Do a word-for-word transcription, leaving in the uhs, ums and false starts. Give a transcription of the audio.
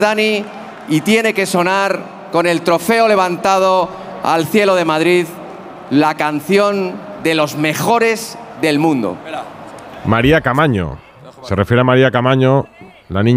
Dani, y tiene que sonar con el trofeo levantado al cielo de Madrid la canción de los mejores del mundo. María Camaño. Se refiere a María Camaño, la niña